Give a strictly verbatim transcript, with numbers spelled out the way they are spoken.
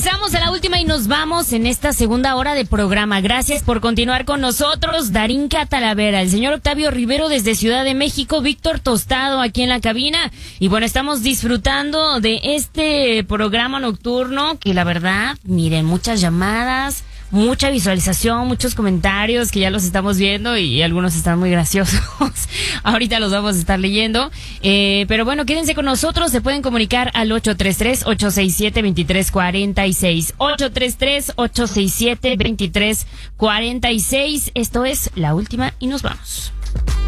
Regresamos a la última y nos vamos en esta segunda hora de programa. Gracias por continuar con nosotros. Darinka Talavera, el señor Octavio Rivero desde Ciudad de México, Víctor Tostado aquí en la cabina. Y bueno, estamos disfrutando de este programa nocturno que la verdad, miren, muchas llamadas, mucha visualización, muchos comentarios que ya los estamos viendo y algunos están muy graciosos. Ahorita los vamos a estar leyendo. Eh, pero bueno, quédense con nosotros. Se pueden comunicar al ocho tres tres, ocho seis siete, dos tres cuatro seis. ocho tres tres, ocho seis siete, dos tres cuatro seis. Esto es La Última y nos vamos.